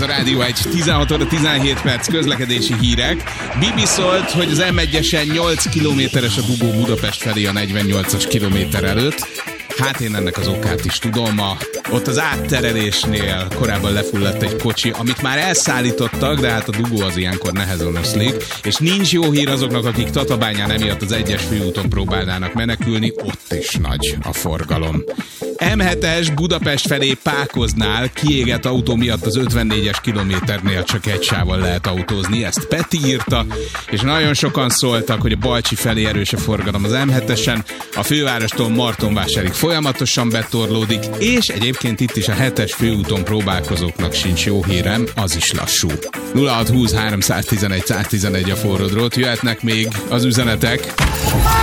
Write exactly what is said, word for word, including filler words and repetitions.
a Rádió egy, tizenhat óra tizenhét perc, közlekedési hírek. Bibi szólt, hogy az em egyesen nyolc kilométeres a dugó Budapest felé a negyvennyolcas kilométer előtt. Hát én ennek az okát is tudom. A, ott az átterelésnél korábban lefulladt egy kocsi, amit már elszállítottak, de hát a dugó az ilyenkor nehezen oszlik. És nincs jó hír azoknak, akik Tatabányán emiatt az egyes főúton próbálnának menekülni, ott is nagy a forgalom. em hetes Budapest felé Pákoznál kiégett autó miatt az ötvennégyes kilométernél csak egy sávval lehet autózni, ezt Peti írta, és nagyon sokan szóltak, hogy a Balcsi felé erős a forgalom az em hetesen, a fővárostól Martonvásárig folyamatosan betorlódik, és egyébként itt is a hetes főúton próbálkozóknak sincs jó hírem, az is lassú. nulla hat húsz háromszáztizenegy száztizenegy a forró drót, jöhetnek még az üzenetek.